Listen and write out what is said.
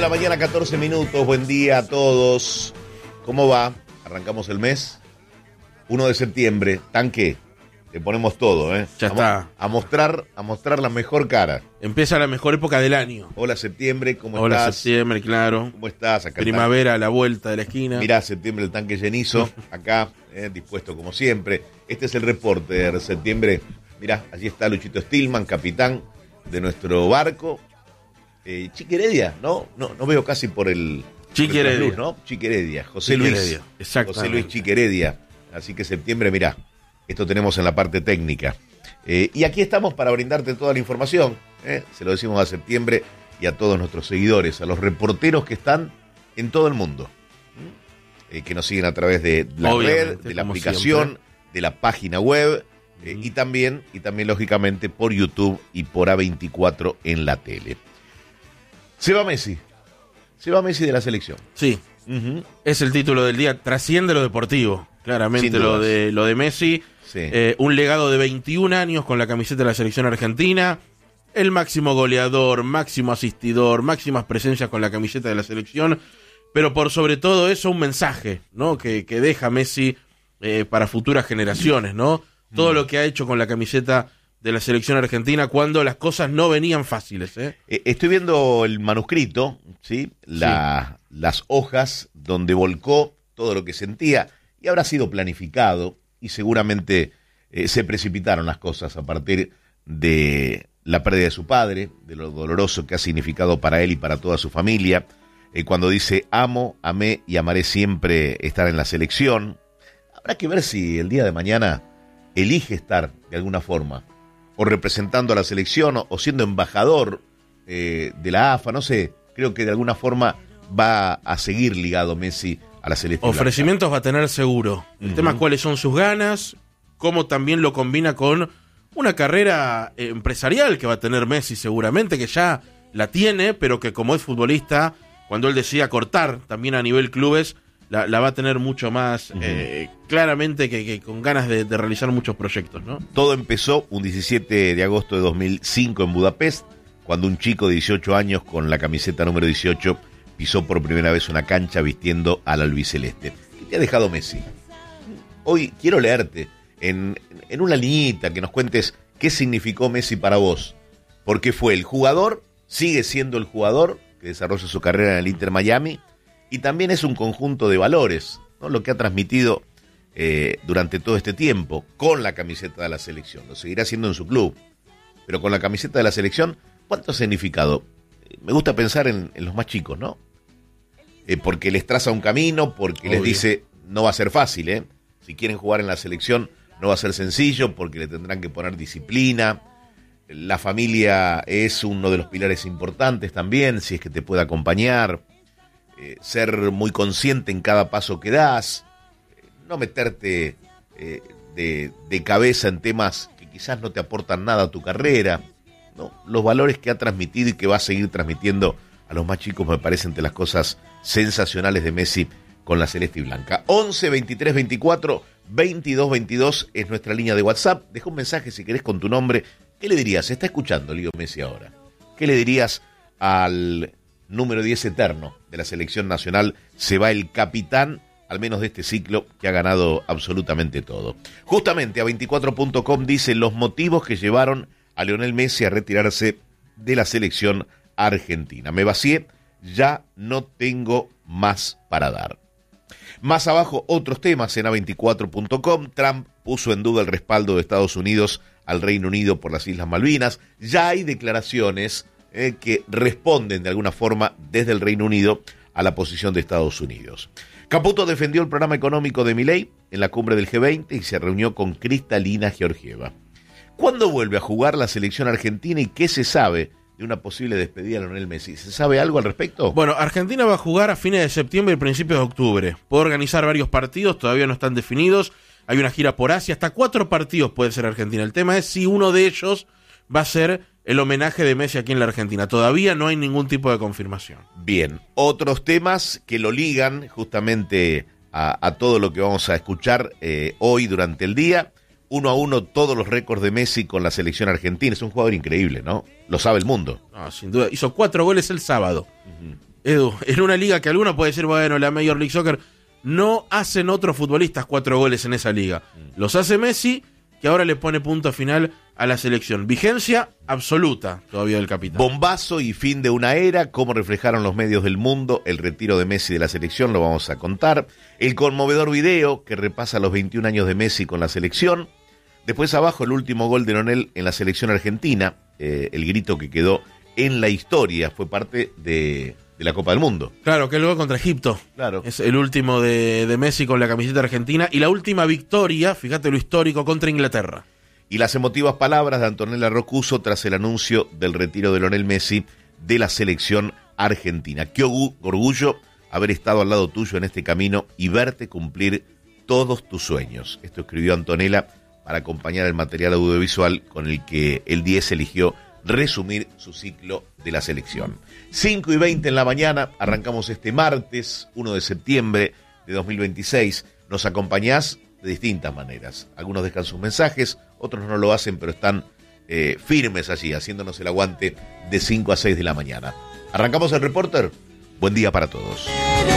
la mañana, 14 minutos. Buen día a todos. ¿Cómo va? Arrancamos el mes. 1 de septiembre. Tanque. Le ponemos todo, ¿eh? Ya está. A mostrar la mejor cara. Empieza la mejor época del año. Hola, septiembre. ¿Cómo estás? Hola, septiembre, claro. ¿Cómo estás? Acá Primavera a la vuelta de la esquina. Mirá, septiembre, el tanque llenizo. Acá, dispuesto como siempre. Este es el reporte de septiembre. Mirá, allí está Luchito Stillman, capitán de nuestro barco. Chiqui Heredia, ¿no? No veo casi por el... Chiqui Heredia. Luz, ¿no? Chiqui Heredia. José Chiqui Luis. Heredia, exactamente. José Luis Chiqui Heredia. Así que septiembre, mirá, esto tenemos en la parte técnica. Y aquí estamos para brindarte toda la información. Se lo decimos a septiembre y a todos nuestros seguidores, a los reporteros que están en todo el mundo. Que nos siguen a través de la red, de la aplicación, siempre, de la página web. Y también, lógicamente, por YouTube y por A24 en la tele. Se va Messi de la selección. Sí, es el título del día, trasciende lo deportivo, claramente lo de Messi. Sí. Un legado de 21 años con la camiseta de la selección argentina, el máximo goleador, máximo asistidor, máximas presencias con la camiseta de la selección, pero por sobre todo eso un mensaje, ¿no? que deja Messi para futuras generaciones, ¿no? Todo lo que ha hecho con la camiseta de la selección argentina cuando las cosas no venían fáciles. Estoy viendo el manuscrito, ¿sí? Las hojas donde volcó todo lo que sentía y habrá sido planificado y seguramente se precipitaron las cosas a partir de la pérdida de su padre, de lo doloroso que ha significado para él y para toda su familia. Cuando dice amé y amaré siempre estar en la selección, habrá que ver si el día de mañana elige estar de alguna forma o representando a la selección o siendo embajador de la AFA, no sé, creo que de alguna forma va a seguir ligado Messi a la selección. Ofrecimientos va a tener seguro. El tema es cuáles son sus ganas, cómo también lo combina con una carrera empresarial que va a tener Messi seguramente, que ya la tiene, pero que como es futbolista, cuando él decida cortar también a nivel clubes, la va a tener mucho más claramente que con ganas de realizar muchos proyectos, ¿no? Todo empezó un 17 de agosto de 2005 en Budapest, cuando un chico de 18 años con la camiseta número 18 pisó por primera vez una cancha vistiendo al albiceleste. ¿Qué te ha dejado Messi? Hoy quiero leerte en una liñita que nos cuentes qué significó Messi para vos, porque fue el jugador, sigue siendo el jugador que desarrolla su carrera en el Inter Miami, y también es un conjunto de valores, ¿no? Lo que ha transmitido durante todo este tiempo con la camiseta de la selección. Lo seguirá haciendo en su club, pero con la camiseta de la selección, ¿cuánto ha significado? Me gusta pensar en los más chicos, ¿no? Porque les traza un camino, porque les dice, no va a ser fácil, si quieren jugar en la selección no va a ser sencillo, porque le tendrán que poner disciplina. La familia es uno de los pilares importantes también, si es que te puede acompañar. Ser muy consciente en cada paso que das, no meterte de cabeza en temas que quizás no te aportan nada a tu carrera, ¿no? Los valores que ha transmitido y que va a seguir transmitiendo a los más chicos me parecen entre las cosas sensacionales de Messi con la celeste y blanca. 11 23 24 22 22 es nuestra línea de WhatsApp. Deja un mensaje si querés con tu nombre. ¿Qué le dirías? Se está escuchando Leo Messi ahora. ¿Qué le dirías al número 10 eterno de la selección nacional? Se va el capitán, al menos de este ciclo, que ha ganado absolutamente todo. Justamente A24.com dice los motivos que llevaron a Lionel Messi a retirarse de la selección argentina. Me vacié, ya no tengo más para dar. Más abajo, otros temas en A24.com. Trump puso en duda el respaldo de Estados Unidos al Reino Unido por las Islas Malvinas. Ya hay declaraciones que responden de alguna forma desde el Reino Unido a la posición de Estados Unidos. Caputo defendió el programa económico de Milei en la cumbre del G20 y se reunió con Kristalina Georgieva. ¿Cuándo vuelve a jugar la selección argentina y qué se sabe de una posible despedida de Lionel Messi? ¿Se sabe algo al respecto? Bueno, Argentina va a jugar a fines de septiembre y principios de octubre. Puede organizar varios partidos, todavía no están definidos. Hay una gira por Asia, hasta 4 partidos puede ser Argentina. El tema es si uno de ellos va a ser el homenaje de Messi aquí en la Argentina. Todavía no hay ningún tipo de confirmación. Bien, otros temas que lo ligan justamente a todo lo que vamos a escuchar hoy durante el día. 1-1 todos los récords de Messi con la selección argentina. Es un jugador increíble, ¿no? Lo sabe el mundo. No, sin duda. Hizo 4 goles el sábado. Edu, en una liga que alguno puede decir, bueno, la Major League Soccer, no hacen otros futbolistas 4 goles en esa liga. Los hace Messi, que ahora le pone punto final a la selección. Vigencia absoluta todavía del capitán. Bombazo y fin de una era, cómo reflejaron los medios del mundo el retiro de Messi de la selección, lo vamos a contar. El conmovedor video que repasa los 21 años de Messi con la selección. Después abajo el último gol de Lionel en la selección argentina, el grito que quedó en la historia, fue parte de la Copa del Mundo. Claro, que luego contra Egipto. Claro. Es el último de Messi con la camiseta argentina y la última victoria, fíjate lo histórico, contra Inglaterra. Y las emotivas palabras de Antonella Roccuzzo tras el anuncio del retiro de Lionel Messi de la selección argentina. Qué orgullo haber estado al lado tuyo en este camino y verte cumplir todos tus sueños. Esto escribió Antonella para acompañar el material audiovisual con el que el 10 eligió resumir su ciclo de la selección. 5:20 en la mañana, arrancamos este martes, 1 de septiembre de 2026. Nos acompañás de distintas maneras. Algunos dejan sus mensajes, otros no lo hacen, pero están firmes allí, haciéndonos el aguante de 5 a 6 de la mañana. Arrancamos el Reporter. Buen día para todos.